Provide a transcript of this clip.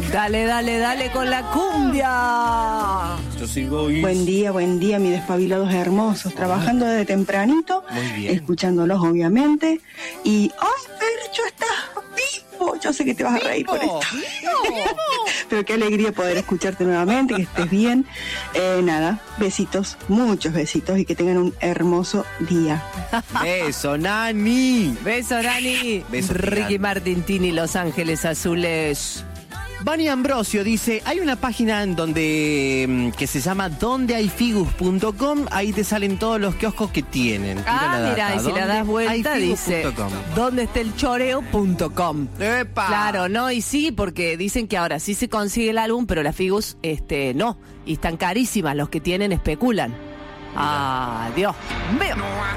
Dale, dale, dale con la cumbia. Yo sigo y... Buen día, mis despabilados hermosos. Trabajando desde tempranito. Muy bien. Escuchándolos, obviamente. Y, ¡ay, Percho, estás vivo! Yo sé que te vas a reír por esto. Pero qué alegría poder escucharte nuevamente, que estés bien. Nada, besitos, muchos besitos y que tengan un hermoso día. Beso, Nani. Beso, Dani. Beso Ricky gigante. Martintini, Los Ángeles Azules. Vani Ambrosio dice, hay una página en donde que se llama dondehayfigus.com, ahí te salen todos los kioscos que tienen. Mira, y si la das vuelta dice dondehayfigus.com. ¿dónde está el choreo.com? ¡Epa! Claro, ¿no? Y sí, porque dicen que ahora sí se consigue el álbum, pero las Figus, no. Y están carísimas, los que tienen especulan. Dios mío.